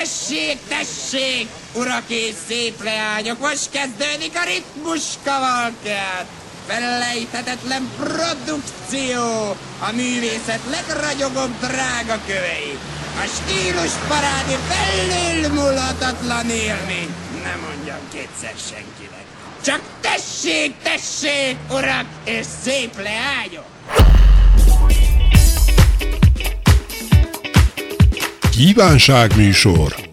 tessék, tessék, urak és szép leányok, most kezdődik a ritmus kavalkád. Felejthetetlen produkció, a művészet legragyogóbb drága kövei. A stílus parádé felülmúlhatatlan élmény. Ne mondjam kétszer senkinek. Csak tessék, tessék, urak és szép leányok! Kívánságműsor.